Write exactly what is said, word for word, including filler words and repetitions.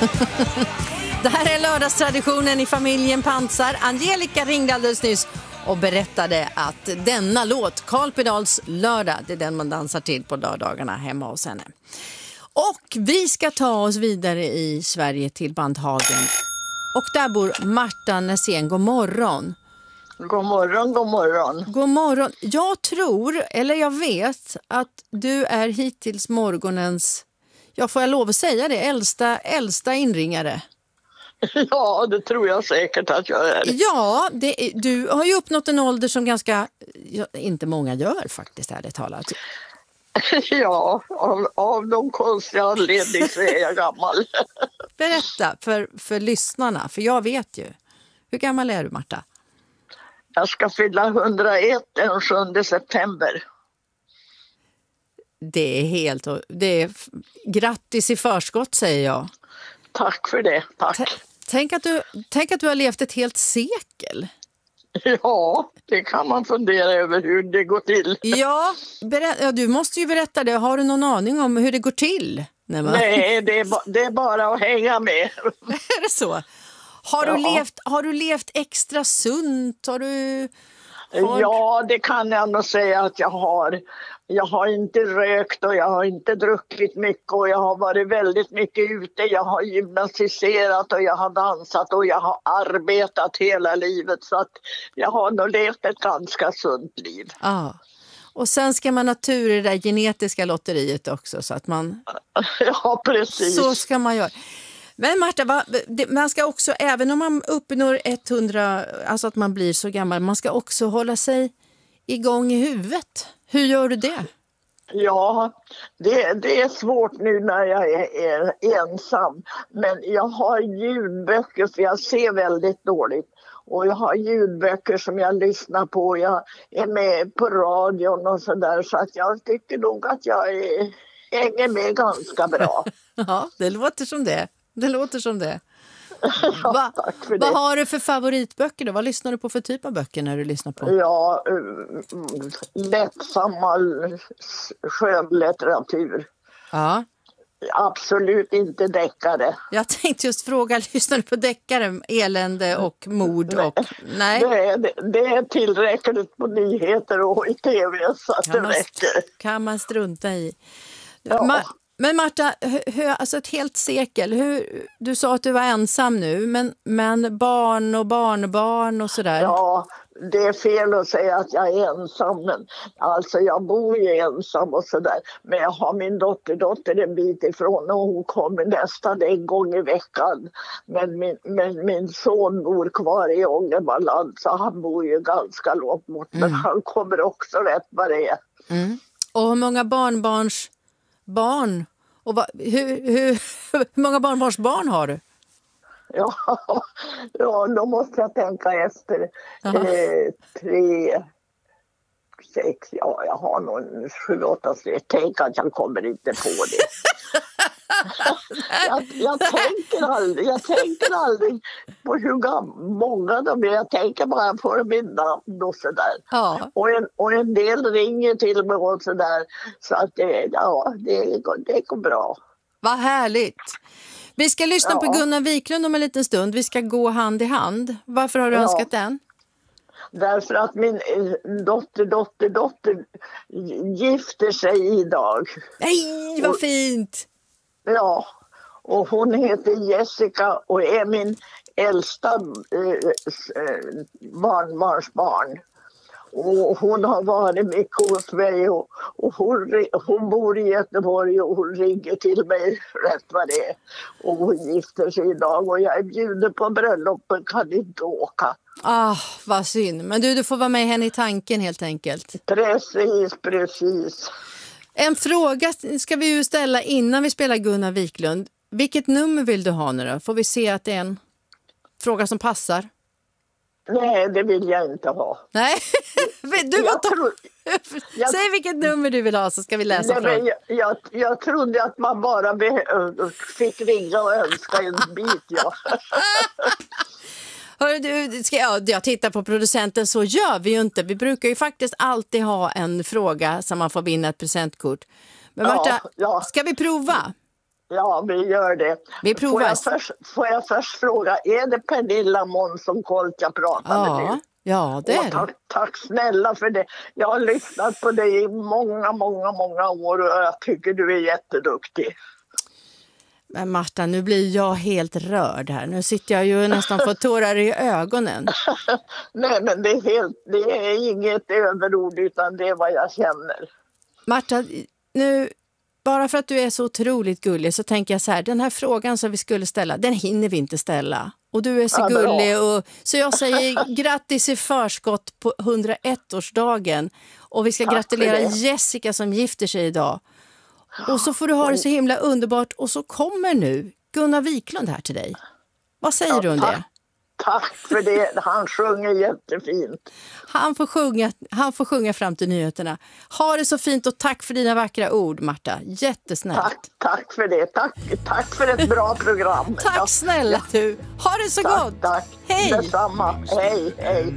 Det här är lördagstraditionen i familjen Pansar. Angelica ringde alldeles nyss och berättade att denna låt, Carl Pedals Lördag, det är den man dansar till på lördagarna hemma hos henne. Och vi ska ta oss vidare i Sverige till Bandhagen. Och där bor Marta Nässén. God morgon. God morgon, god morgon. God morgon. Jag tror, eller jag vet, att du är hittills morgonens, ja får jag lov att säga det, äldsta, äldsta inringare. Ja, det tror jag säkert att jag är. Ja, det, du har ju uppnått en ålder som ganska, ja, inte många gör faktiskt, ärligt talat. Ja, av, av de konstiga anledningar så är jag gammal. Berätta för, för lyssnarna, för jag vet ju. Hur gammal är du, Marta? Jag ska fylla hundraett den sjunde september. Det är helt, det är, grattis i förskott säger jag. Tack för det, tack. T- tänk, att du, tänk att du har levt ett helt sekel. Ja, det kan man fundera över hur det går till. Ja, berä- ja, du måste ju berätta det. Har du någon aning om hur det går till? Nej, man... Nej det, är ba- det är bara att hänga med. Är det så? Har, ja. du levt, har du levt extra sunt? Har du... Har... Ja, det kan jag nog säga att jag har. Jag har inte rökt och jag har inte druckit mycket och jag har varit väldigt mycket ute. Jag har gymnastiserat och jag har dansat och jag har arbetat hela livet så att jag har nog levt ett ganska sunt liv. Ja, och sen ska man ha tur i det där genetiska lotteriet också så att man... Ja, precis. Så ska man göra. Men Marta, va, det, man ska också, även om man uppnår hundra, alltså att man blir så gammal, man ska också hålla sig igång i huvudet. Hur gör du det? Ja, det, det är svårt nu när jag är, är ensam. Men jag har ljudböcker för jag ser väldigt dåligt. Och jag har ljudböcker som jag lyssnar på. Jag är med på radion och sådär. Så att jag tycker nog att jag är, hänger med ganska bra. Ja, det låter som det. Det låter som det. Ja, Va, tack för det. Vad har du för favoritböcker då? Vad lyssnar du på för typ av böcker när du lyssnar på? Ja, uh, lättsamma skönlitteratur. Ja. Absolut inte deckare. Jag tänkte just fråga, lyssnar du på deckare, elände och mord? Och, nej. Det, är, det, det är tillräckligt på nyheter och i tv så att kan det man, räcker. Kan man strunta i. Ja. Ma- Men Marta, hur, alltså ett helt sekel, hur, du sa att du var ensam nu, men, men barn och barnbarn och sådär. Ja, det är fel att säga att jag är ensam, men alltså jag bor ju ensam och sådär. Men jag har min dotter, dotter en bit ifrån och hon kommer nästan en gång i veckan. Men min, men min son bor kvar i Ångermanland så han bor ju ganska långt bort. Mm. Men han kommer också rätt vad det är. Mm. Och hur många barnbarns barn och va, hur, hur, hur många barnbarns barn har du? Ja, ja, då måste jag tänka efter. Eh, tre, sex, ja, jag har någon sju, åtta, tre. Tänk att jag kommer inte på det. jag, jag, tänker aldrig, jag tänker aldrig på hur gam- många de är. Jag tänker bara på min namn och sådär. Ja. Och, en, och en del ringer till mig och sådär. Så att det, ja, det, det går bra. Vad härligt. Vi ska lyssna ja. på Gunnar Wiklund om en liten stund. Vi ska gå hand i hand. Varför har du ja. önskat den? Därför att min dotter, dotter, dotter gifter sig idag. Nej, vad och, fint! Ja, och hon heter Jessica och är min äldsta eh, barnbarnsbarn. Och hon har varit mycket hos mig och, och hon, hon bor i Göteborg och hon ringer till mig rätt vad det är. Och hon gifter sig idag och jag är bjuden på bröllopen, kan inte åka. Ah, vad synd. Men du, du får vara med henne i tanken helt enkelt. Precis, precis. En fråga ska vi ju ställa innan vi spelar Gunnar Wiklund. Vilket nummer vill du ha nu då? Får vi se att det är en fråga som passar? Nej, det vill jag inte ha. Nej, du jag ta... tro... jag... Säg vilket nummer du vill ha så ska vi läsa Nej, från. Jag, jag, jag trodde att man bara be... fick ringa och önska en bit, ja. Hör du, ska jag, jag tittar på producenten, så gör vi ju inte. Vi brukar ju faktiskt alltid ha en fråga som man får vinna ett presentkort. Men Marta, ja, ja. ska vi prova? Ja, vi gör det. Vi provar. Får jag först, får jag först fråga, är det Pernilla Månsson Colt jag pratar med Ja, nu? ja, det Åh, är tack, det. tack snälla för det. Jag har lyssnat på dig i många, många, många år och jag tycker du är jätteduktig. Men Marta, nu blir jag helt rörd här. Nu sitter jag ju nästan för tårar i ögonen. Nej, men det är, helt, det är inget överord utan det är vad jag känner. Marta, nu, bara för att du är så otroligt gullig så tänker jag så här, den här frågan som vi skulle ställa, den hinner vi inte ställa. Och du är så Ja, bra. gullig, och, så jag säger grattis i förskott på hundraett-årsdagen. Och vi ska Tack gratulera för det. Jessica som gifter sig idag. Och så får du ha det så himla underbart. Och så kommer nu Gunnar Wiklund här till dig. Vad säger Ja, du om tack. det? Tack för det, han sjunger jättefint. Han får, sjunga, han får sjunga fram till nyheterna. Ha det så fint och tack för dina vackra ord, Marta. Jättesnällt. Tack, tack för det, tack, tack för ett bra program. Tack Ja, snälla du. Ha det så tack, gott. tack. Hej. Detsamma, hej, hej.